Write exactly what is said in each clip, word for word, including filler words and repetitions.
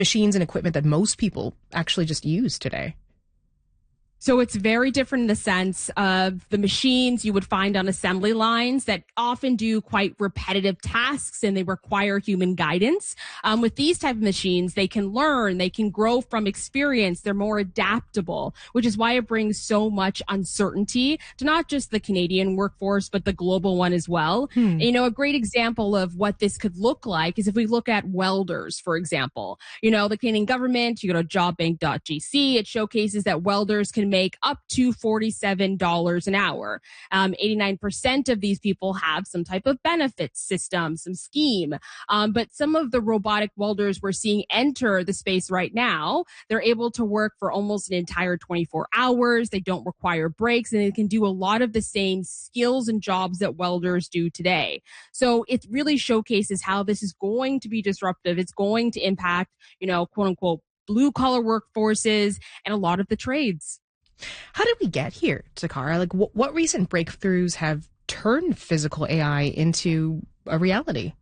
machines and equipment that most people actually just use today. So it's very different in the sense of the machines you would find on assembly lines that often do quite repetitive tasks and they require human guidance. Um, with these type of machines, they can learn, they can grow from experience, they're more adaptable, which is why it brings so much uncertainty to not just the Canadian workforce, but the global one as well. Hmm. You know, a great example of what this could look like is if we look at welders, for example. You know, the Canadian government, you go to job bank dot g c, it showcases that welders can make up to forty-seven dollars an hour. Um, eighty-nine percent of these people have some type of benefits system, some scheme. Um, but some of the robotic welders we're seeing enter the space right now, they're able to work for almost an entire twenty-four hours. They don't require breaks, and they can do a lot of the same skills and jobs that welders do today. So it really showcases how this is going to be disruptive. It's going to impact, you know, quote unquote, blue collar workforces and a lot of the trades. How did we get here, Takara? Like, wh- what recent breakthroughs have turned physical A I into a reality?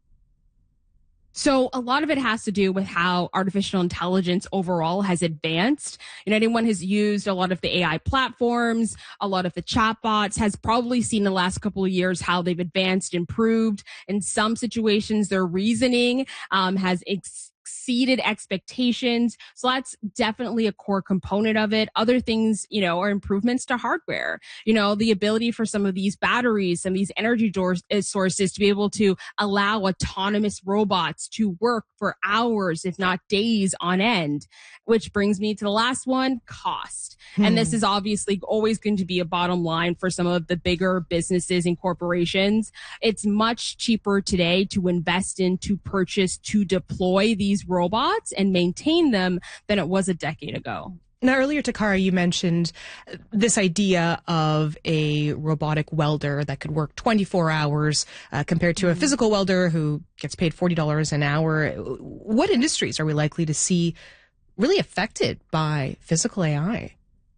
So a lot of it has to do with how artificial intelligence overall has advanced. You know, anyone who's used a lot of the A I platforms, a lot of the chatbots has probably seen in the last couple of years how they've advanced, improved. In some situations, their reasoning um, has ex- exceeded expectations. So that's definitely a core component of it. Other things, you know, are improvements to hardware. You know, the ability for some of these batteries, some of these energy doors, uh, sources to be able to allow autonomous robots to work for hours, if not days on end, which brings me to the last one, cost. Hmm. And this is obviously always going to be a bottom line for some of the bigger businesses and corporations. It's much cheaper today to invest in, to purchase, to deploy these robots and maintain them than it was a decade ago. Now, earlier, Takara, you mentioned this idea of a robotic welder that could work twenty-four hours uh, compared to a physical welder who gets paid forty dollars an hour. What industries are we likely to see really affected by physical A I?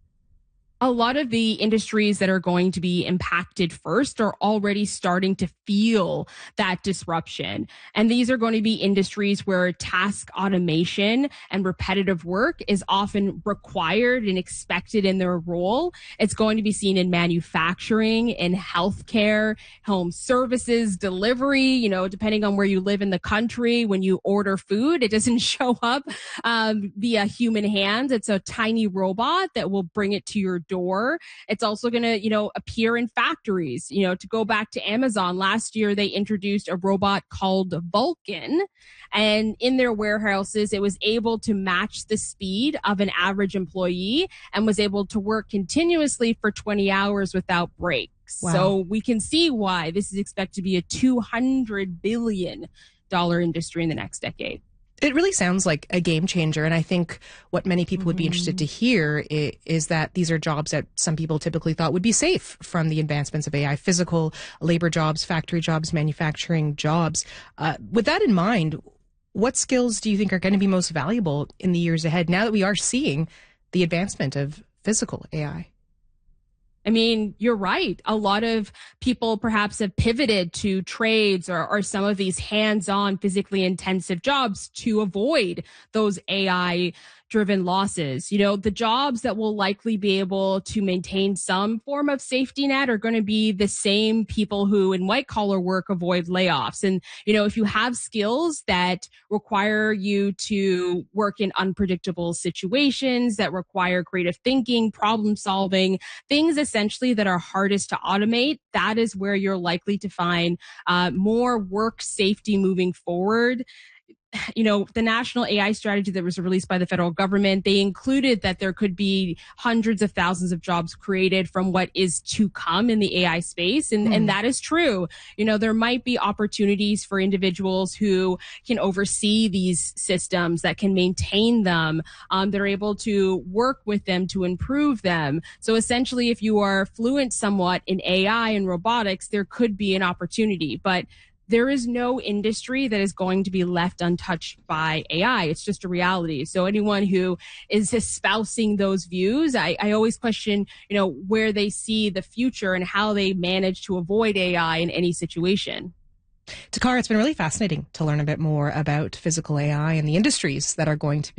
A lot of the industries that are going to be impacted first are already starting to feel that disruption. And these are going to be industries where task automation and repetitive work is often required and expected in their role. It's going to be seen in manufacturing, in healthcare, home services, delivery, you know, depending on where you live in the country. When you order food, it doesn't show up um, via human hands. It's a tiny robot that will bring it to your door. Door. It's also going to, you know, appear in factories. You know, to go back to Amazon, last year they introduced a robot called Vulcan, and in their warehouses, it was able to match the speed of an average employee and was able to work continuously for twenty hours without breaks. Wow. So we can see why this is expected to be a two hundred billion dollars industry in the next decade. It really sounds like a game changer. And I think what many people mm-hmm. would be interested to hear is, is that these are jobs that some people typically thought would be safe from the advancements of A I, physical labor jobs, factory jobs, manufacturing jobs. Uh, with that in mind, what skills do you think are going to be most valuable in the years ahead now that we are seeing the advancement of physical A I? I mean, you're right. A lot of people perhaps have pivoted to trades or, or some of these hands-on physically intensive jobs to avoid those A I driven losses. You know, the jobs that will likely be able to maintain some form of safety net are going to be the same people who in white collar work avoid layoffs. And, you know, if you have skills that require you to work in unpredictable situations, that require creative thinking, problem solving, things essentially that are hardest to automate, that is where you're likely to find uh, more work safety moving forward. You know, the national A I strategy that was released by the federal government, they included that there could be hundreds of thousands of jobs created from what is to come in the A I space. And, mm. and that is true. You know, there might be opportunities for individuals who can oversee these systems, that can maintain them. Um, they're able to work with them to improve them. So essentially, if you are fluent somewhat in A I and robotics, there could be an opportunity. But there is no industry that is going to be left untouched by A I. It's just a reality. So anyone who is espousing those views, I, I always question, you know, where they see the future and how they manage to avoid A I in any situation. Takara, it's been really fascinating to learn a bit more about physical A I and the industries that are going to be